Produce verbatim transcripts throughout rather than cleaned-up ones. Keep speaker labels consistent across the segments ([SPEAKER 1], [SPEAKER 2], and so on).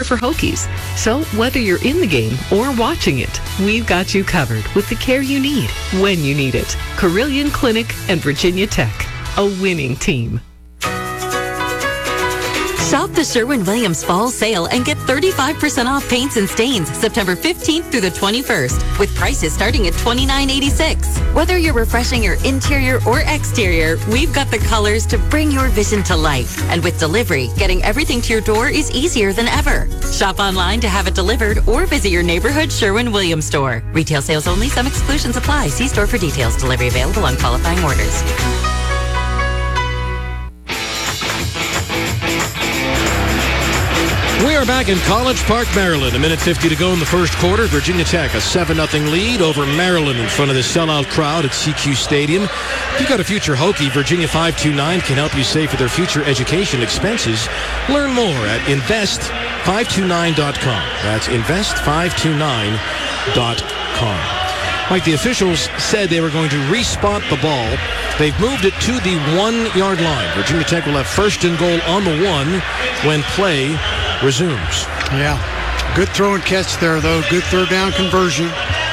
[SPEAKER 1] for Hokies. So whether you're in the game or watching it, we've got you covered with the care you need when you need it. Carilion Clinic and Virginia Tech, a winning team.
[SPEAKER 2] Shop the Sherwin-Williams Fall Sale and get thirty-five percent off paints and stains September fifteenth through the twenty-first, with prices starting at twenty-nine eighty-six. Whether you're refreshing your interior or exterior, we've got the colors to bring your vision to life. And with delivery, getting everything to your door is easier than ever. Shop online to have it delivered or visit your neighborhood Sherwin-Williams store. Retail sales only. Some exclusions apply. See store for details. Delivery available on qualifying orders.
[SPEAKER 3] We are back in College Park, Maryland. A minute fifty to go in the first quarter. Virginia Tech, a seven nothing lead over Maryland in front of the sellout crowd at C Q Stadium. If you've got a future Hokie, Virginia five two nine can help you save for their future education expenses. Learn more at invest five two nine dot com. That's invest five two nine dot com. Mike, the officials said they were going to re-spot the ball. They've moved it to the one-yard line. Virginia Tech will have first and goal on the one when play resumes.
[SPEAKER 4] Yeah, good throw and catch there, though. Good third down conversion.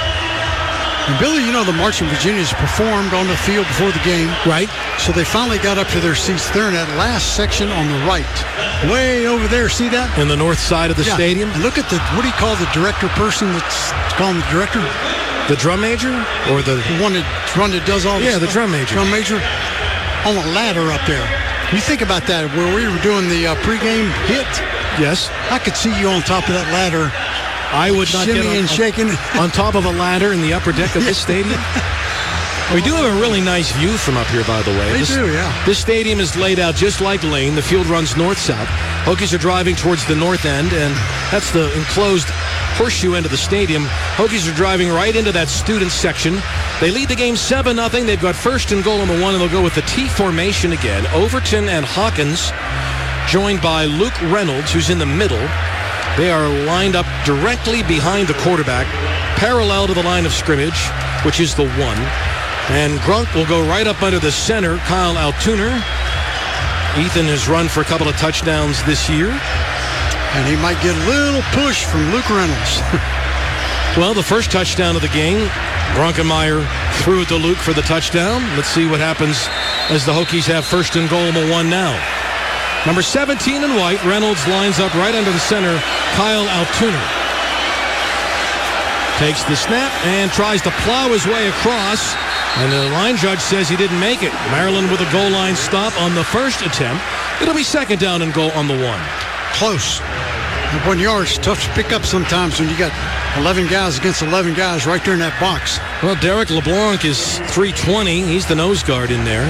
[SPEAKER 4] And Billy, you know, the Marching Virginians performed on the field before the game.
[SPEAKER 3] Right.
[SPEAKER 4] So they finally got up to their seats. They're in that last section on the right. Way over there. See that?
[SPEAKER 3] In the north side of the
[SPEAKER 4] yeah.
[SPEAKER 3] stadium.
[SPEAKER 4] And look at the, what do you call the director person that's calling the director?
[SPEAKER 3] The drum major? Or the...
[SPEAKER 4] The one that, one that does all this
[SPEAKER 3] Yeah, the
[SPEAKER 4] stuff?
[SPEAKER 3] drum major.
[SPEAKER 4] Drum major on a ladder up there. You think about that, where we were doing the uh, pregame hit.
[SPEAKER 3] Yes.
[SPEAKER 4] I could see you on top of that ladder.
[SPEAKER 3] I would not get on,
[SPEAKER 4] and shaking.
[SPEAKER 3] on top of a ladder in the upper deck of this stadium. We do have a really nice view from up here, by the way.
[SPEAKER 4] They
[SPEAKER 3] this,
[SPEAKER 4] do, yeah.
[SPEAKER 3] This stadium is laid out just like Lane. The field runs north-south. Hokies are driving towards the north end, and that's the enclosed horseshoe end of the stadium. Hokies are driving right into that student section. They lead the game seven nothing. They've got first and goal on the one, and they'll go with the T formation again. Overton and Hawkins, joined by Luke Reynolds, who's in the middle. They are lined up directly behind the quarterback, parallel to the line of scrimmage, which is the one. And Grunk will go right up under the center, Kyle Altuner. Ethan has run for a couple of touchdowns this year.
[SPEAKER 4] And he might get a little push from Luke Reynolds.
[SPEAKER 3] Well, the first touchdown of the game, Bronkenmeyer threw it to Luke for the touchdown. Let's see what happens as the Hokies have first and goal on the one now. Number seventeen in white, Reynolds lines up right under the center, Kyle Altuner. Takes the snap and tries to plow his way across, and the line judge says he didn't make it. Maryland with a goal line stop on the first attempt. It'll be second down and goal on the one.
[SPEAKER 4] Close. One yard's tough to pick up sometimes when you got eleven guys against eleven guys right there in that box.
[SPEAKER 3] Well, Derek LeBlanc is three twenty. He's the nose guard in there.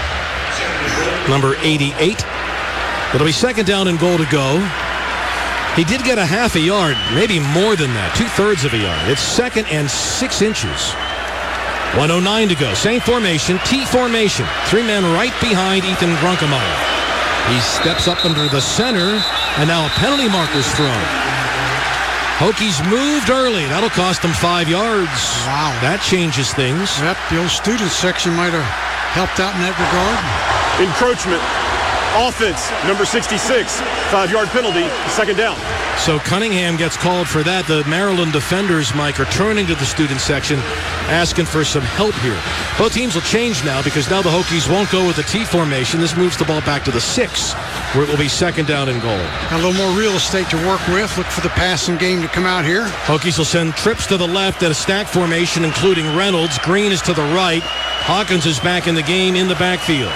[SPEAKER 3] Number eighty-eight. It'll be second down and goal to go. He did get a half a yard, maybe more than that, two-thirds of a yard. It's second and six inches. one oh nine to go. Same formation, T formation. Three men right behind Ethan Grunkemeyer. He steps up under the center, and now a penalty marker's thrown. Hokies moved early. That'll cost them five yards.
[SPEAKER 4] Wow.
[SPEAKER 3] That changes things.
[SPEAKER 4] Yep, the old student section might have helped out in that regard.
[SPEAKER 5] Encroachment. Offense, number sixty-six. Five-yard penalty, second down.
[SPEAKER 3] So Cunningham gets called for that. The Maryland defenders, Mike, are turning to the student section, asking for some help here. Both teams will change now because now the Hokies won't go with the T formation. This moves the ball back to the six, where it will be second down and goal.
[SPEAKER 4] Got a little more real estate to work with. Look for the passing game to come out here.
[SPEAKER 3] Hokies will send trips to the left at a stack formation, including Reynolds. Green is to the right. Hawkins is back in the game in the backfield.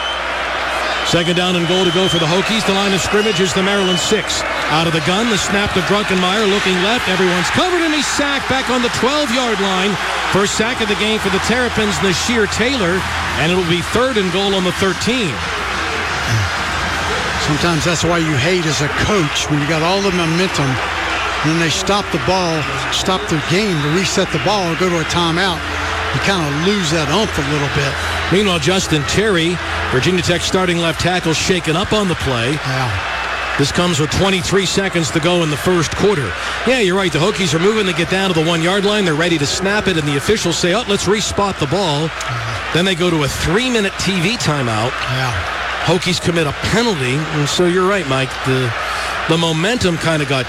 [SPEAKER 3] Second down and goal to go for the Hokies. The line of scrimmage is the Maryland six. Out of the gun, the snap to Grunkemeyer, looking left. Everyone's covered, and he's sacked back on the twelve-yard line. First sack of the game for the Terrapins, Nasheer Taylor, and it'll be third and goal on the thirteen.
[SPEAKER 4] Sometimes that's why you hate as a coach, when you got all the momentum, and then they stop the ball, stop the game to reset the ball and go to a timeout. You kind of lose that oomph a little bit.
[SPEAKER 3] Meanwhile, Justin Terry, Virginia Tech starting left tackle, shaken up on the play.
[SPEAKER 4] Yeah.
[SPEAKER 3] This comes with twenty-three seconds to go in the first quarter. Yeah, you're right. The Hokies are moving to get down to the one-yard line. They're ready to snap it, and the officials say, oh, let's re-spot the ball. Uh, then they go to a three-minute T V timeout.
[SPEAKER 4] Yeah.
[SPEAKER 3] Hokies commit a penalty, and so you're right, Mike. The, the momentum kind of got